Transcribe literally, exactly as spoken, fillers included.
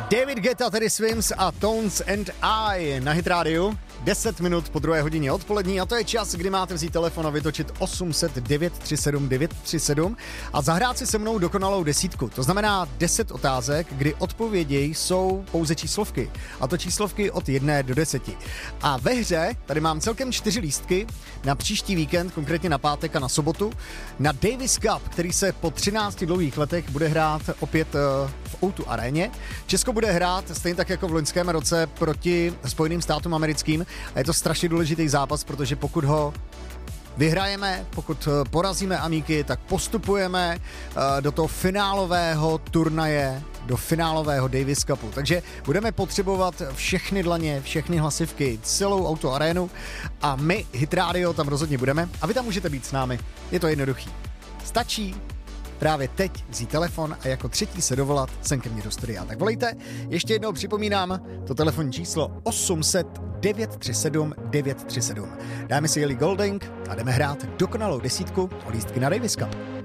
David Guetta, tedy Swims a Tones and I na Hit Radio. deset minut po druhé hodině odpolední a to je čas, kdy máte vzít telefon a vytočit osm set devět tři sedm devět tři sedm a zahrát si se mnou dokonalou desítku. To znamená deset otázek, kdy odpovědi jsou pouze číslovky. A to číslovky od jedné do deseti. A ve hře tady mám celkem čtyři lístky na příští víkend, konkrétně na pátek a na sobotu, na Davis Cup, který se po třinácti dlouhých letech bude hrát opět v ó dva aréně. Česko bude hrát stejně tak jako v loňském roce proti Spojeným státům americkým. A je to strašně důležitý zápas, protože pokud ho vyhrajeme, pokud porazíme Amíky, tak postupujeme do toho finálového turnaje, do finálového Davis Cupu. Takže budeme potřebovat všechny dlaně, všechny hlasivky, celou auto arénu a my, Hit Radio, tam rozhodně budeme a vy tam můžete být s námi. Je to jednoduchý. Stačí právě teď vzít telefon a jako třetí se dovolat sem ke mně do studia. Tak volejte, ještě jednou připomínám to telefonní číslo osm set devět tři sedm devět tři sedm. Dáme si Ellie Goulding a jdeme hrát dokonalou desítku o lístky na Davis Cup.